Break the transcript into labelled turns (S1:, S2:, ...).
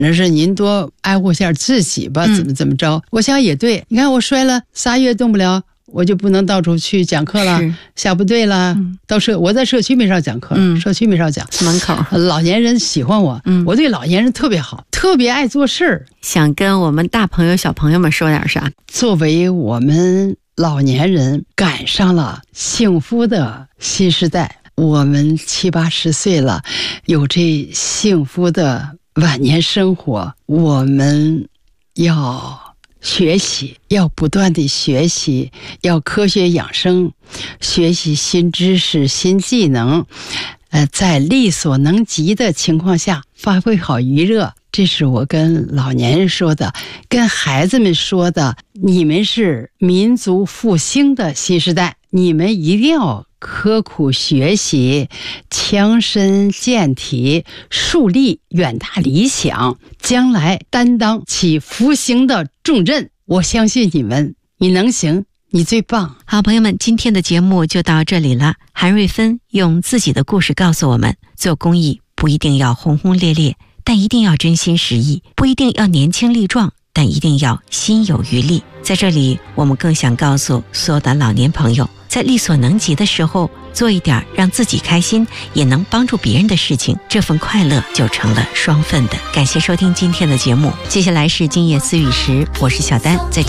S1: 那是您多爱护下自己吧，怎么着？我想也对。你看我摔了3月动不了，我就不能到处去讲课了，下部队了，我在社区没少讲课，社区没少讲，
S2: 门口
S1: 老年人喜欢我，我对老年人特别好，特别爱做事儿。
S2: 想跟我们大朋友小朋友们说点啥？
S1: 作为我们老年人赶上了幸福的新时代，我们70、80岁了，有这幸福的晚年生活，我们要学习，要不断的学习，要科学养生，学习新知识、新技能，在力所能及的情况下发挥好余热。这是我跟老年人说的，跟孩子们说的。你们是民族复兴的新时代，你们一定要刻苦学习，强身健体，树立远大理想，将来担当起复兴的重任。我相信你们，你能行，你最棒。
S2: 好，朋友们，今天的节目就到这里了。韩瑞芬用自己的故事告诉我们，做公益不一定要轰轰烈烈，但一定要真心实意，不一定要年轻力壮，但一定要心有余力。在这里，我们更想告诉所有的老年朋友，在力所能及的时候，做一点让自己开心也能帮助别人的事情，这份快乐就成了双份的。感谢收听今天的节目，接下来是今夜思语时，我是小丹，再见。